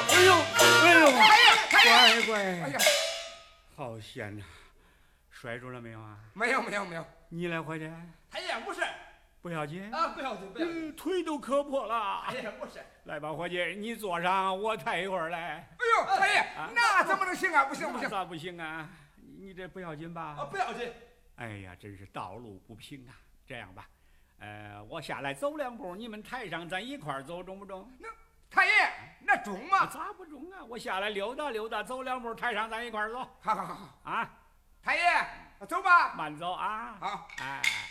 哎呦，哎呦，乖乖， 哎呀， 好险呐！摔住了没有啊？ 没有没有没有， 你来伙计， 太爷不是不要紧啊，不要紧不要紧， 腿都磕破了。 太爷不是。 来吧，伙计，你坐上，我抬一会儿来。 哎呦，太爷，那怎么能行啊？不行不行， 咋不行啊？你这不要紧吧？ 啊，不要紧。 哎呀，真是道路不平啊！这样吧，我下来走2步，你们抬上，咱一块儿走，中不中？ 那太爷，那中吗？ 咋不中啊？我下来溜达溜达，走2步，抬上，咱一块儿走。 好好好啊， 太爷，走吧。 慢走啊。 好， 哎。